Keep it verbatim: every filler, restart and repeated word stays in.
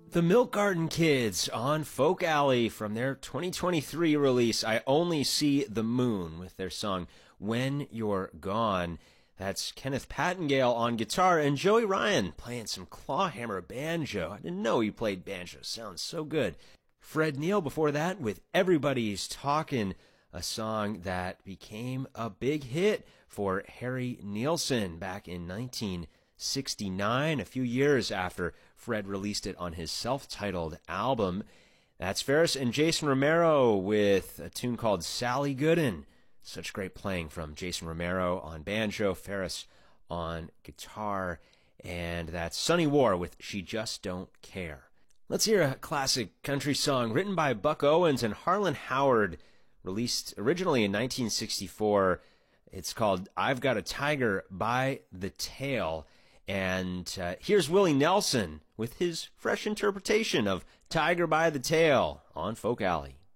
The Milk Garden Kids on Folk Alley from their twenty twenty-three release, I Only See the Moon, with their song When You're Gone. That's Kenneth Pattingale on guitar and Joey Ryan playing some clawhammer banjo. I didn't know he played banjo. Sounds so good. Fred Neil before that with Everybody's Talkin', a song that became a big hit for Harry Nilsson back in nineteen sixty-nine, a few years after Fred released it on his self-titled album. That's Ferris and Jason Romero with a tune called Sally Gooden. Such great playing from Jason Romero on banjo, Ferris on guitar, and that's Sonny War with She Just Don't Care. Let's hear a classic country song written by Buck Owens and Harlan Howard, released originally in nineteen sixty-four. It's called I've Got a Tiger by the Tail. And uh, here's Willie Nelson with his fresh interpretation of Tiger by the Tail on Folk Alley.